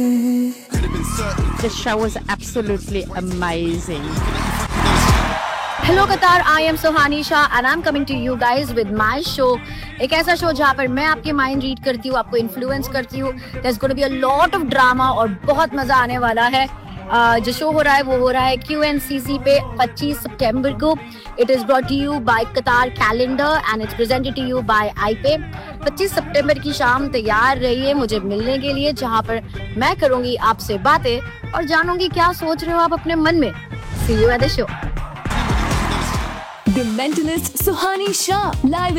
The show was absolutely amazing. Hello कतार, I am Suhani Shah and I am coming to you guys with my show. एक ऐसा show जहाँ पर मैं आपके माइंड रीड करती हूँ, आपको इन्फ्लुएंस करती हूँ। There's going to be a lot of drama और बहुत मजा आने वाला है। जो शो हो रहा है वो हो रहा है QNCC पे 25 सितंबर को। It is brought to you bye कतार calendar and it's presented to you bye iPay। 25 सितंबर की शाम तैयार रहिए मुझे मिलने के लिए, जहाँ पर मैं करूंगी आपसे बातें और जानूंगी क्या सोच रहे हो आप अपने मन में। See you at the show. The Mentalist Suhani Shah live